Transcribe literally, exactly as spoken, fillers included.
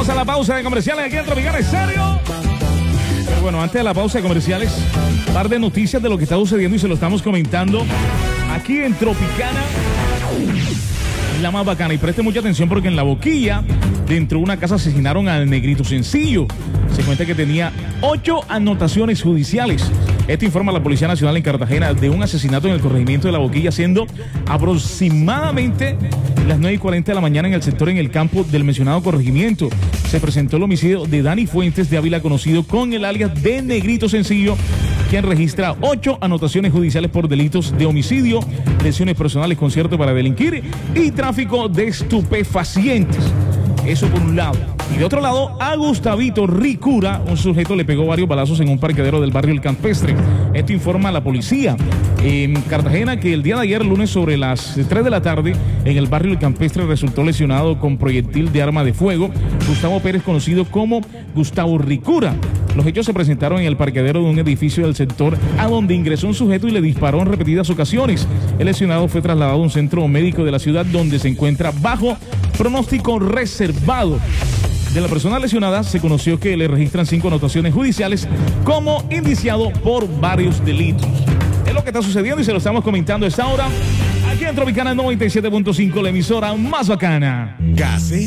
Vamos a la pausa de comerciales aquí en Tropicana Estéreo. Pero bueno, antes de la pausa de comerciales, un par de noticias de lo que está sucediendo y se lo estamos comentando aquí en Tropicana, la más bacana. Y preste mucha atención porque en La Boquilla, dentro de una casa, asesinaron al Negrito Sencillo. Se cuenta que tenía ocho anotaciones judiciales. Esto informa la Policía Nacional en Cartagena de un asesinato en el corregimiento de La Boquilla, siendo aproximadamente las nueve y cuarenta de la mañana en el sector en el campo del mencionado corregimiento. Se presentó el homicidio de Dani Fuentes de Ávila, conocido con el alias de Negrito Sencillo, quien registra ocho anotaciones judiciales por delitos de homicidio, lesiones personales, concierto para delinquir y tráfico de estupefacientes. Eso por un lado. Y de otro lado, a Gustavito Ricura, un sujeto le pegó varios balazos en un parqueadero del barrio El Campestre. Esto informa la policía en Cartagena, que el día de ayer, lunes, sobre las tres de la tarde, en el barrio El Campestre resultó lesionado con proyectil de arma de fuego Gustavo Pérez, conocido como Gustavo Ricura. Los hechos se presentaron en el parqueadero de un edificio del sector, a donde ingresó un sujeto y le disparó en repetidas ocasiones. El lesionado fue trasladado a un centro médico de la ciudad, donde se encuentra bajo pronóstico reservado. De la persona lesionada se conoció que le registran cinco anotaciones judiciales como indiciado por varios delitos. Es lo que está sucediendo y se lo estamos comentando a esta hora aquí en Tropicana noventa y siete punto cinco, la emisora más bacana. Gases.